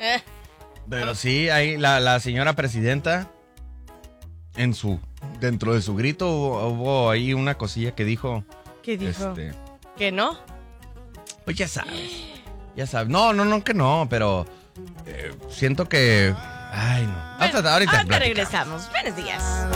Pero sí, ahí la señora presidenta, dentro de su grito hubo ahí una cosilla que dijo. ¿Qué dijo? ¿Que no? Pues ya sabes. No, que no, pero siento que... Ay, no. Bueno, Ahorita ahorita platicamos. regresamos. Buenos días.